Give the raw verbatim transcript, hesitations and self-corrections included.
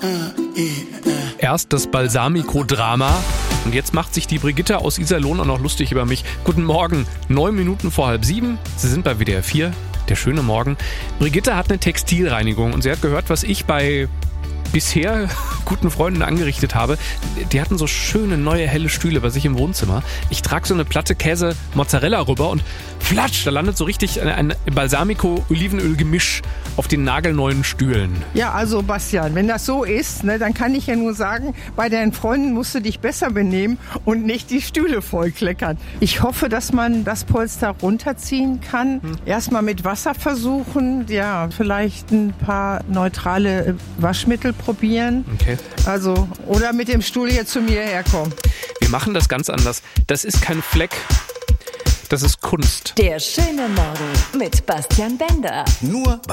Erst das Balsamico-Drama und jetzt macht sich die Brigitte aus Iserlohn auch noch lustig über mich. Guten Morgen, neun Minuten vor halb sieben. Sie sind bei W D R vier, der schöne Morgen. Brigitte hat eine Textilreinigung und sie hat gehört, was ich bei bisher guten Freunden angerichtet habe. Die hatten so schöne neue helle Stühle bei sich im Wohnzimmer. Ich trage so eine Platte Käse Mozzarella rüber und flatsch, da landet so richtig ein, ein Balsamico-Olivenöl-Gemisch auf den nagelneuen Stühlen. Ja, also Bastian, wenn das so ist, ne, dann kann ich ja nur sagen, bei deinen Freunden musst du dich besser benehmen und nicht die Stühle vollkleckern. Ich hoffe, dass man das Polster runterziehen kann. Hm. Erstmal mit Wasser versuchen, ja, vielleicht ein paar neutrale Waschmittel probieren. Okay. Also, oder mit dem Stuhl hier zu mir herkommen. Wir machen das ganz anders. Das ist kein Fleck. Das ist Kunst. Der schöne Morgen mit Bastian Bender. Nur bei